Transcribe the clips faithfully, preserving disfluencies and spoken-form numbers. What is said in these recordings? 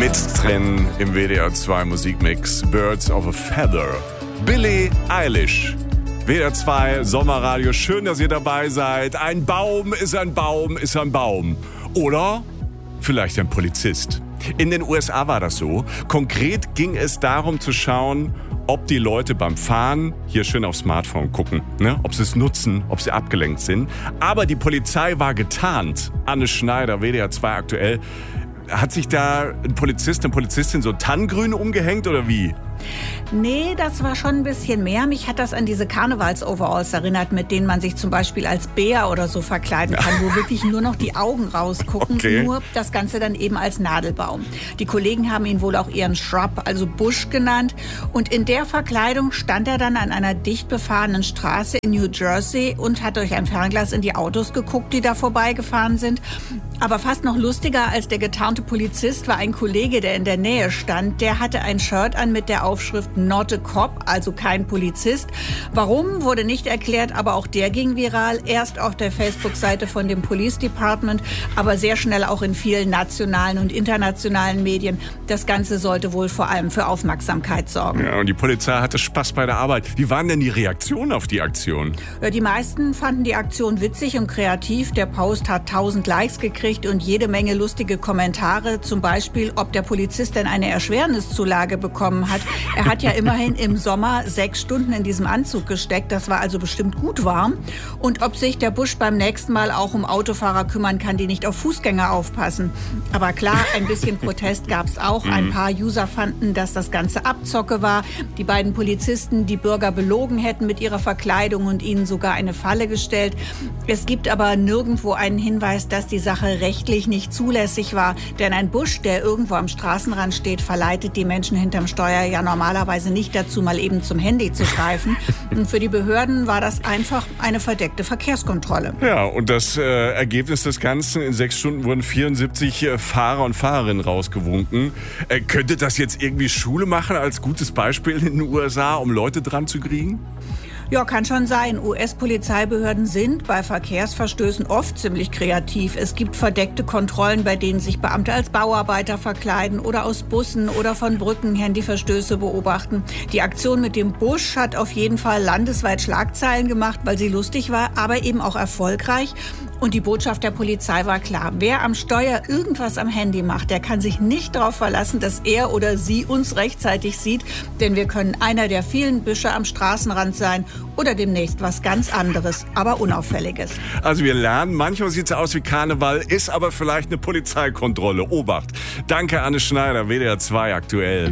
Mit drin im W D R zwei Musikmix Birds of a Feather. Billie Eilish. W D R zwei Sommerradio, schön, dass ihr dabei seid. Ein Baum ist ein Baum ist ein Baum. Oder vielleicht ein Polizist. In den U S A war das so. Konkret ging es darum zu schauen, ob die Leute beim Fahren hier schön aufs Smartphone gucken, ne? Ob sie es nutzen, ob sie abgelenkt sind. Aber die Polizei war getarnt. Anne Schneider, W D R zwei aktuell. Hat sich da ein Polizist, eine Polizistin so Tannengrün umgehängt oder wie? Nee, das war schon ein bisschen mehr. Mich hat das an diese Karnevals-Overalls erinnert, mit denen man sich zum Beispiel als Bär oder so verkleiden kann, wo wirklich nur noch die Augen rausgucken, okay. Nur das Ganze dann eben als Nadelbaum. Die Kollegen haben ihn wohl auch ihren Shrub, also Busch genannt. Und in der Verkleidung stand er dann an einer dicht befahrenen Straße in New Jersey und hat durch ein Fernglas in die Autos geguckt, die da vorbeigefahren sind. Aber fast noch lustiger als der getarnte Polizist war ein Kollege, der in der Nähe stand. Der hatte ein Shirt an mit der Aufschrift Not a Cop, also kein Polizist. Warum, wurde nicht erklärt, aber auch der ging viral. Erst auf der Facebook-Seite von dem Police Department, aber sehr schnell auch in vielen nationalen und internationalen Medien. Das Ganze sollte wohl vor allem für Aufmerksamkeit sorgen. Ja, und die Polizei hatte Spaß bei der Arbeit. Wie waren denn die Reaktionen auf die Aktion? Ja, die meisten fanden die Aktion witzig und kreativ. Der Post hat tausend Likes gekriegt und jede Menge lustige Kommentare. Zum Beispiel, ob der Polizist denn eine Erschwerniszulage bekommen hat. Er hat ja immerhin im Sommer sechs Stunden in diesem Anzug gesteckt. Das war also bestimmt gut warm. Und ob sich der Busch beim nächsten Mal auch um Autofahrer kümmern kann, die nicht auf Fußgänger aufpassen. Aber klar, ein bisschen Protest gab es auch. Ein paar User fanden, dass das Ganze Abzocke war. Die beiden Polizisten die Bürger belogen hätten mit ihrer Verkleidung und ihnen sogar eine Falle gestellt. Es gibt aber nirgendwo einen Hinweis, dass die Sache rechtlich nicht zulässig war. Denn ein Busch, der irgendwo am Straßenrand steht, verleitet die Menschen hinterm Steuer ja normalerweise nicht dazu, mal eben zum Handy zu greifen. Und für die Behörden war das einfach eine verdeckte Verkehrskontrolle. Ja, und das äh, Ergebnis des Ganzen, in sechs Stunden wurden vierundsiebzig äh, Fahrer und Fahrerinnen rausgewunken. Äh, könnte das jetzt irgendwie Schule machen als gutes Beispiel in den U S A, um Leute dran zu kriegen? Ja, kann schon sein. U S-Polizeibehörden sind bei Verkehrsverstößen oft ziemlich kreativ. Es gibt verdeckte Kontrollen, bei denen sich Beamte als Bauarbeiter verkleiden oder aus Bussen oder von Brücken Handyverstöße beobachten. Die Aktion mit dem Busch hat auf jeden Fall landesweit Schlagzeilen gemacht, weil sie lustig war, aber eben auch erfolgreich. Und die Botschaft der Polizei war klar. Wer am Steuer irgendwas am Handy macht, der kann sich nicht darauf verlassen, dass er oder sie uns rechtzeitig sieht. Denn wir können einer der vielen Büsche am Straßenrand sein oder demnächst was ganz anderes, aber Unauffälliges. Also wir lernen, manchmal sieht es aus wie Karneval, ist aber vielleicht eine Polizeikontrolle. Obacht. Danke, Anne Schneider, W D R zwei aktuell.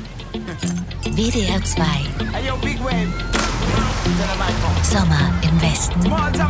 W D R zwei Sommer im Westen.